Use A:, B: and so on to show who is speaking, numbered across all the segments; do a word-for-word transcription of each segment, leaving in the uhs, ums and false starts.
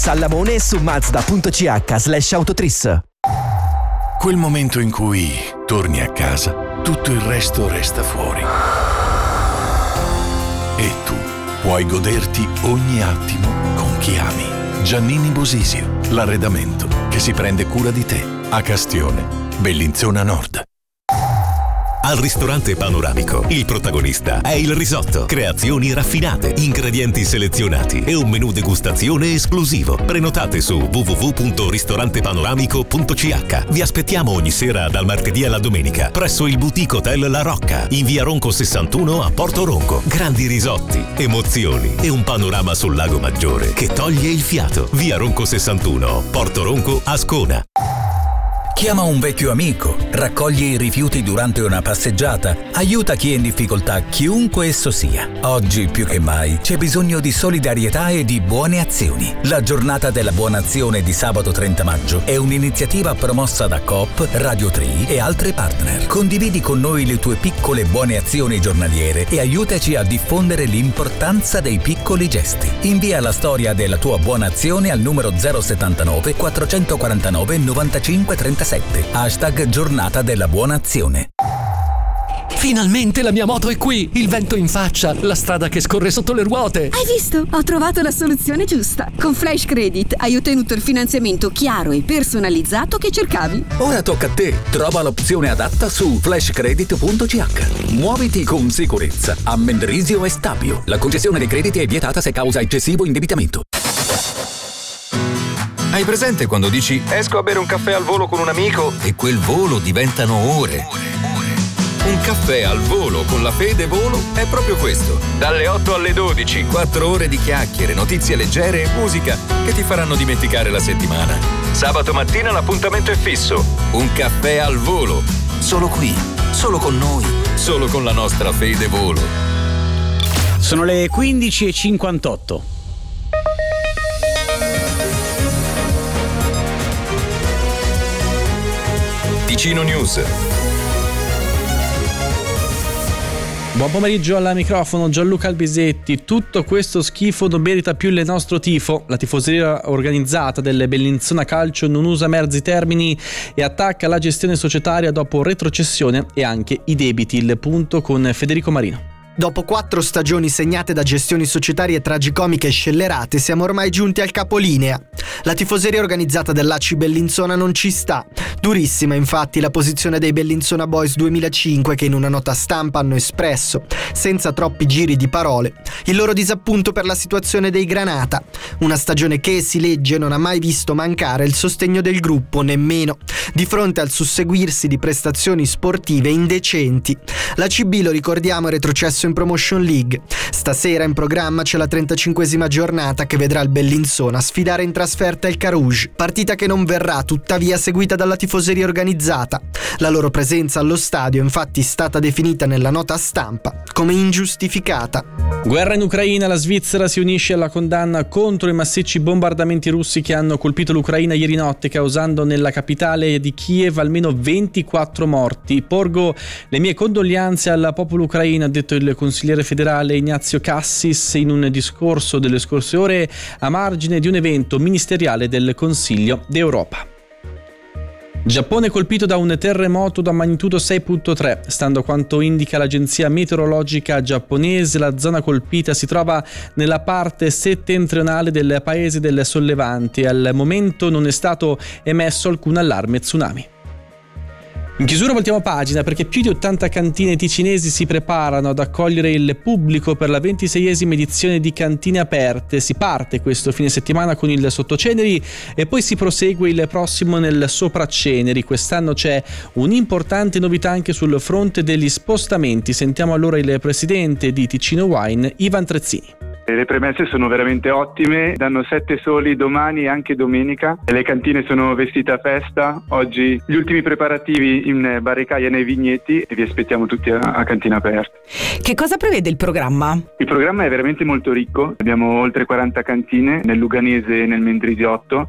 A: Sallamone su mazda.ch slash autotris.
B: Quel momento in cui torni a casa, tutto il resto resta fuori. E tu puoi goderti ogni attimo con chi ami. Giannini Bosisio, l'arredamento che si prende cura di te. A Castione, Bellinzona Nord.
C: Al ristorante Panoramico il protagonista è il risotto. Creazioni raffinate, ingredienti selezionati e un menù degustazione esclusivo. Prenotate su w w w punto ristorantepanoramico punto c h. Vi aspettiamo ogni sera dal martedì alla domenica presso il Boutique Hotel La Rocca in via Ronco sessantuno a Porto Ronco. Grandi risotti, emozioni e un panorama sul lago Maggiore che toglie il fiato. Via Ronco sessantuno, Porto Ronco, Ascona.
D: Chiama un vecchio amico, raccoglie i rifiuti durante una passeggiata, aiuta chi è in difficoltà, chiunque esso sia. Oggi più che mai c'è bisogno di solidarietà e di buone azioni. La giornata della buona azione di sabato trenta maggio è un'iniziativa promossa da Coop, Radio tre e altri partner. Condividi con noi le tue piccole buone azioni giornaliere e aiutaci a diffondere l'importanza dei piccoli gesti. Invia la storia della tua buona azione al numero zero settantanove quattrocentoquarantanove novantacinque trentasette. Hashtag giornata della buona azione.
E: Finalmente la mia moto è qui! Il vento in faccia, la strada che scorre sotto le ruote.
F: Hai visto? Ho trovato la soluzione giusta. Con Flash Credit hai ottenuto il finanziamento chiaro e personalizzato che cercavi.
D: Ora tocca a te. Trova l'opzione adatta su flash credit punto c h. Muoviti con sicurezza. A Mendrisio e Stabio. La concessione dei crediti è vietata se causa eccessivo indebitamento.
G: Hai presente quando dici esco a bere un caffè al volo con un amico e quel volo diventano ore? Un caffè al volo con la Fede Volo è proprio questo. Dalle otto alle dodici, quattro ore di chiacchiere, notizie leggere e musica che ti faranno dimenticare la settimana. Sabato mattina l'appuntamento è fisso. Un caffè al volo. Solo qui, solo con noi, solo con la nostra Fede Volo.
H: Sono le quindici e cinquantotto.
G: Ticino News.
I: Buon pomeriggio, alla microfono Gianluca Albisetti. Tutto questo schifo non merita più il nostro tifo. La tifoseria organizzata del Bellinzona Calcio non usa mezzi termini e attacca la gestione societaria dopo retrocessione e anche i debiti. Il punto con Federico Marino.
J: Dopo quattro stagioni segnate da gestioni societarie tragicomiche e scellerate, siamo ormai giunti al capolinea. La tifoseria organizzata dell'A C I Bellinzona non ci sta. Durissima infatti la posizione dei Bellinzona Boys duemilacinque, che in una nota stampa hanno espresso, senza troppi giri di parole, il loro disappunto per la situazione dei Granata. Una stagione che, si legge, non ha mai visto mancare il sostegno del gruppo, nemmeno di fronte al susseguirsi di prestazioni sportive indecenti. La C B, lo ricordiamo, è retrocesso in Promotion League. Stasera in programma c'è la trentacinquesima giornata che vedrà il Bellinzona sfidare in trasferta il Carouge, partita che non verrà tuttavia seguita dalla tifoseria organizzata. La loro presenza allo stadio è infatti stata definita nella nota stampa come ingiustificata.
I: Guerra in Ucraina, la Svizzera si unisce alla condanna contro i massicci bombardamenti russi che hanno colpito l'Ucraina ieri notte, causando nella capitale di Kiev almeno ventiquattro morti. Porgo le mie condoglianze al popolo ucraino, ha detto il consigliere federale Ignazio Cassis in un discorso delle scorse ore a margine di un evento ministeriale del Consiglio d'Europa. Giappone colpito da un terremoto da magnitudo sei virgola tre. Stando a quanto indica l'agenzia meteorologica giapponese, la zona colpita si trova nella parte settentrionale del paese del Sollevante e al momento non è stato emesso alcun allarme tsunami. In chiusura voltiamo pagina perché più di ottanta cantine ticinesi si preparano ad accogliere il pubblico per la ventiseiesima edizione di Cantine Aperte. Si parte questo fine settimana con il Sottoceneri e poi si prosegue il prossimo nel Sopraceneri. Quest'anno c'è un'importante novità anche sul fronte degli spostamenti. Sentiamo allora il presidente di Ticino Wine, Ivan Trezzini.
K: Le premesse sono veramente ottime, danno sette soli domani e anche domenica. Le cantine sono vestite a festa, oggi gli ultimi preparativi in barricaia nei vigneti e vi aspettiamo tutti a, a Cantine Aperte.
L: Che cosa prevede il programma?
K: Il programma è veramente molto ricco, abbiamo oltre quaranta cantine nel Luganese e nel Mendrisiotto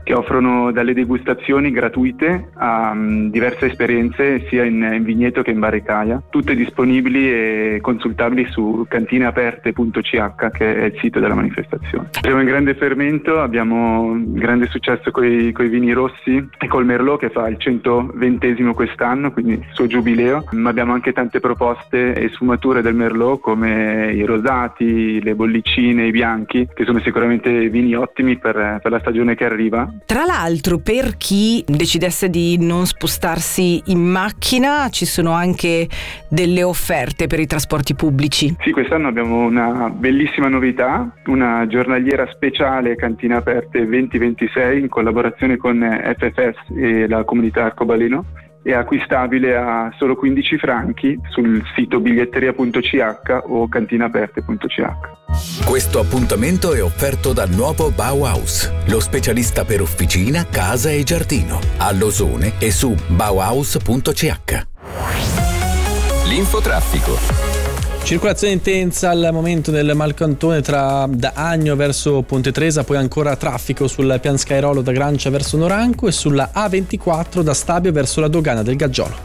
K: che offrono dalle degustazioni gratuite a um, diverse esperienze sia in, in vigneto che in barricaia, tutte disponibili e consultabili su cantine aperte punto c h, che è il sito della manifestazione. Siamo in grande fermento, abbiamo grande successo con i vini rossi e col Merlot che fa il centoventesimo quest'anno, quindi il suo giubileo, ma abbiamo anche tante proposte e sfumature del Merlot come i rosati, le bollicine, i bianchi, che sono sicuramente vini ottimi per, per la stagione che arriva.
L: Tra l'altro, per chi decidesse di non spostarsi in macchina, ci sono anche delle offerte per i trasporti pubblici.
K: Sì, quest'anno abbiamo una bellissima novità, una giornaliera speciale Cantine Aperte venti ventisei in collaborazione con F F S e la comunità arcobaleno. È acquistabile a solo quindici franchi sul sito biglietteria punto c h o cantine aperte punto c h.
D: Questo appuntamento è offerto dal nuovo Bauhaus, lo specialista per officina, casa e giardino, a Losone e su bauhaus punto c h.
G: L'infotraffico.
I: Circolazione intensa al momento del Malcantone tra da Agno verso Ponte Tresa, poi ancora traffico sul Pian Scairolo da Grancia verso Noranco e sulla A ventiquattro da Stabio verso la dogana del Gaggiolo.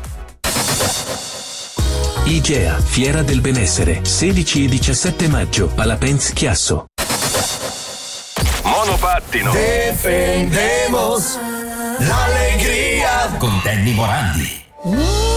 M: IGEA, Fiera del Benessere, sedici e diciassette maggio, alla Pens Chiasso.
N: Monopattino. Defendemos la alegría con Danny Morandi.